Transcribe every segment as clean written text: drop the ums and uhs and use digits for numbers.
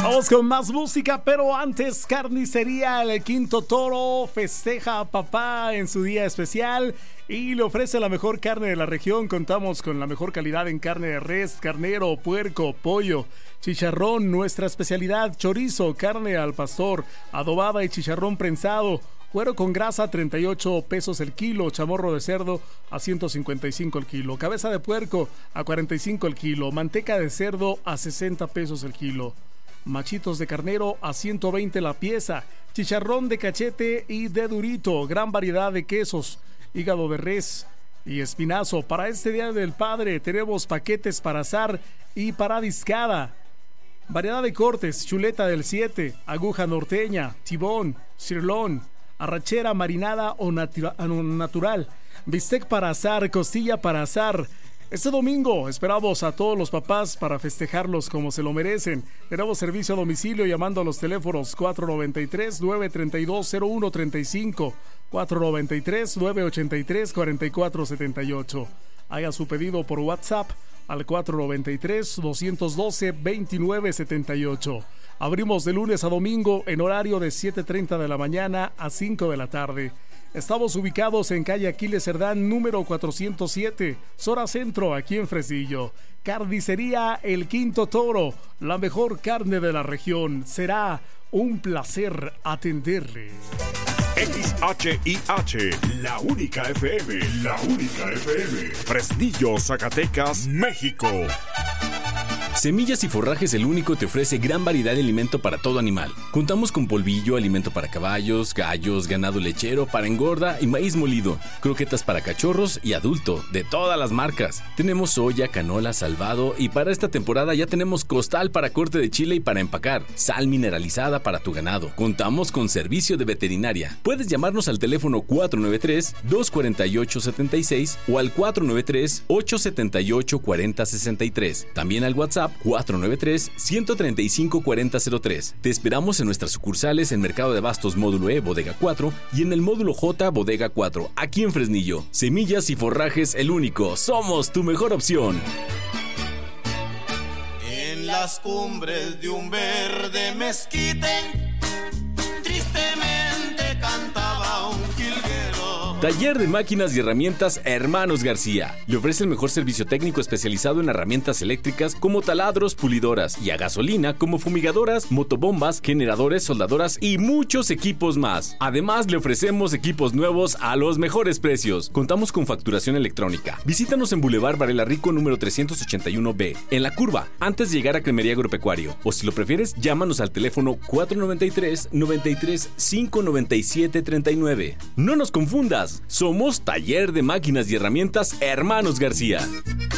Vamos con más música, pero antes, Carnicería El Quinto Toro festeja a papá en su día especial y le ofrece la mejor carne de la región. Contamos con la mejor calidad en carne de res, carnero, puerco, pollo, chicharrón, nuestra especialidad, chorizo, carne al pastor, adobada y chicharrón prensado. Cuero con grasa, 38 pesos el kilo. Chamorro de cerdo a 155 el kilo. Cabeza de puerco a 45 el kilo. Manteca de cerdo a 60 pesos el kilo. Machitos de carnero a 120 la pieza. Chicharrón de cachete y de durito. Gran variedad de quesos. Hígado de res y espinazo. Para este Día del Padre tenemos paquetes para asar y para discada. Variedad de cortes. Chuleta del 7, aguja norteña, tibón, sirlón, arrachera marinada o natural. Bistec para asar, costilla para asar. Este domingo esperamos a todos los papás para festejarlos como se lo merecen. Tenemos servicio a domicilio llamando a los teléfonos 493-932-0135, 493-983-4478. Haga su pedido por WhatsApp al 493-212-2978. Abrimos de lunes a domingo en horario de 7:30 de la mañana a 5 de la tarde. Estamos ubicados en calle Aquiles Cerdán, número 407, Zona Centro, aquí en Fresnillo. Carnicería El Quinto Toro, la mejor carne de la región. Será un placer atenderle. XHIH, la única FM, Fresnillo, Zacatecas, México. Semillas y Forrajes El Único te ofrece gran variedad de alimento para todo animal. Contamos con polvillo, alimento para caballos, gallos, ganado lechero, para engorda y maíz molido, croquetas para cachorros y adulto, de todas las marcas. Tenemos soya, canola, salvado y para esta temporada ya tenemos costal para corte de chile y para empacar, sal mineralizada para tu ganado. Contamos con servicio de veterinaria. Puedes llamarnos al teléfono 493-248-76 o al 493-878-4063. También al WhatsApp 493-135-4003. Te esperamos en nuestras sucursales en Mercado de Abastos Módulo E, Bodega 4 y en el Módulo J, Bodega 4, aquí en Fresnillo. Semillas y Forrajes El Único. Somos tu mejor opción. En las cumbres de un verde mezquite, tristemente cantaba un jilguero. Taller de Máquinas y Herramientas Hermanos García. Le ofrece el mejor servicio técnico especializado en herramientas eléctricas como taladros, pulidoras y a gasolina como fumigadoras, motobombas, generadores, soldadoras y muchos equipos más. Además, le ofrecemos equipos nuevos a los mejores precios. Contamos con facturación electrónica. Visítanos en Boulevard Varela Rico número 381B, en La Curva, antes de llegar a Cremería Agropecuario. O si lo prefieres, llámanos al teléfono 493-93-597-39. No nos confundas. Somos Taller de Máquinas y Herramientas Hermanos García.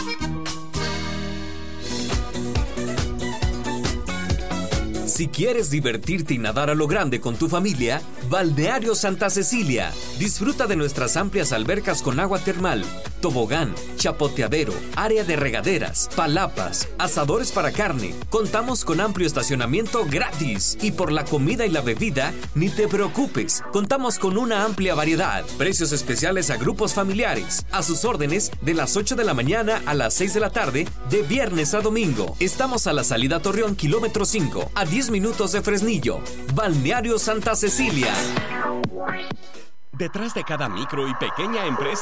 Si quieres divertirte y nadar a lo grande con tu familia, Balneario Santa Cecilia. Disfruta de nuestras amplias albercas con agua termal, tobogán, chapoteadero, área de regaderas, palapas, asadores para carne. Contamos con amplio estacionamiento gratis. Y por la comida y la bebida, ni te preocupes. Contamos con una amplia variedad. Precios especiales a grupos familiares. A sus órdenes de las 8 de la mañana a las 6 de la tarde, de viernes a domingo. Estamos a la salida Torreón, kilómetro 5, a 10 minutos de Fresnillo. Balneario Santa Cecilia. Detrás de cada micro y pequeña empresa